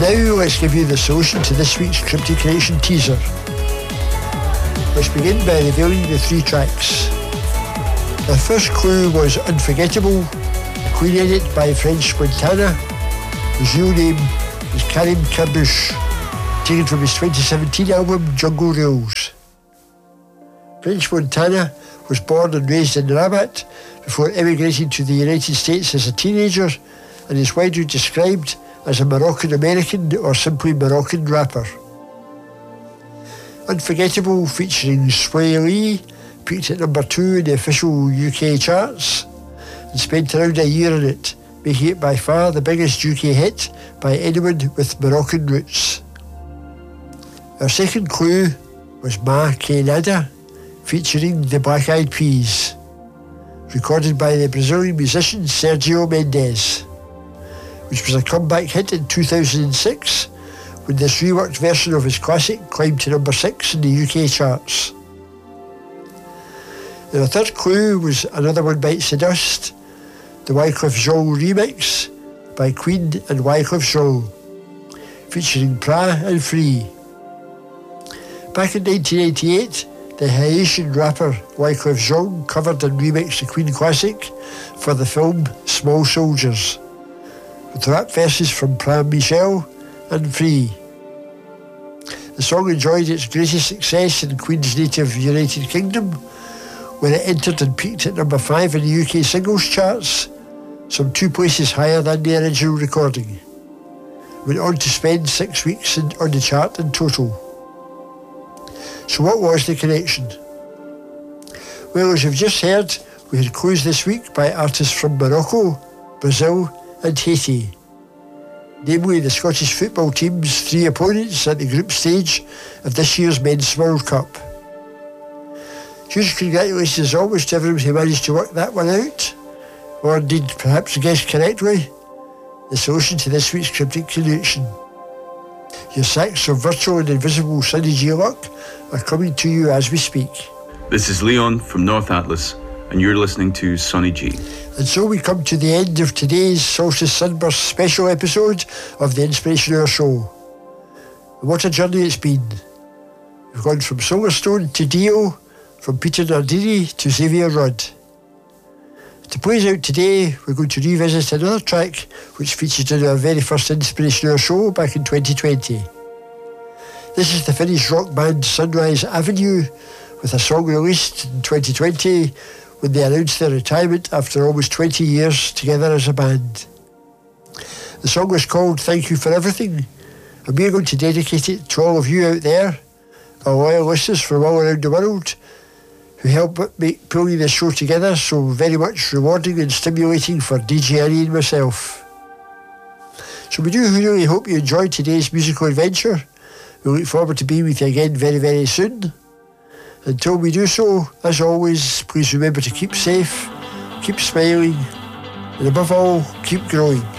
now let's give you the solution to this week's Cryptic Connection teaser. Let's begin by revealing the 3 tracks. The first clue was Unforgettable, a Queen edit by French Montana, whose real name is Karim Kabouche, taken from his 2017 album Jungle Rules. French Montana was born and raised in Rabat before emigrating to the United States as a teenager, and is widely described as a Moroccan-American or simply Moroccan rapper. Unforgettable, featuring Sway Lee, peaked at number 2 in the official UK charts and spent around a year in it, making it by far the biggest UK hit by anyone with Moroccan roots. Our second clue was Ma Que Nada, featuring the Black Eyed Peas, recorded by the Brazilian musician Sergio Mendes, which was a comeback hit in 2006 when this reworked version of his classic climbed to number 6 in the UK charts. And our third clue was Another One Bites the Dust, the Wyclef Jean remix by Queen and Wyclef Jean, featuring Pra and Free. Back in 1988, the Haitian rapper Wyclef Jean covered and remixed the Queen classic for the film Small Soldiers, with rap verses from Pram Michel and Free. The song enjoyed its greatest success in Queen's native United Kingdom, where it entered and peaked at number 5 in the UK singles charts, some 2 places higher than the original recording. Went on to spend 6 weeks on the chart in total. So what was the connection? Well, as you've just heard, we had clues this week by artists from Morocco, Brazil and Haiti, namely the Scottish football team's 3 opponents at the group stage of this year's Men's World Cup. Huge congratulations as always to everyone who managed to work that one out, or indeed perhaps guessed correctly the solution to this week's Cryptic Connection. Your sacks of virtual and invisible Sunny G luck are coming to you as we speak. This is Leon from North Atlas, and you're listening to Sonny G. And so we come to the end of today's Solstice Sunburst special episode of the Inspiration Hour Show. And what a journey it's been. We've gone from Solarstone to Dio, from Peter Nardini to Xavier Rudd. To play us out today, we're going to revisit another track which featured in our very first Inspiration Hour Show back in 2020. This is the Finnish rock band Sunrise Avenue, with a song released in 2020 when they announced their retirement after almost 20 years together as a band. The song was called Thank You For Everything, and we're going to dedicate it to all of you out there, our loyal listeners from all around the world, who helped pulling this show together so very much rewarding and stimulating for DJ Annie and myself. So we do really hope you enjoyed today's musical adventure. We look forward to being with you again very, very soon. Until we do so, as always, please remember to keep safe, keep smiling, and above all, keep growing.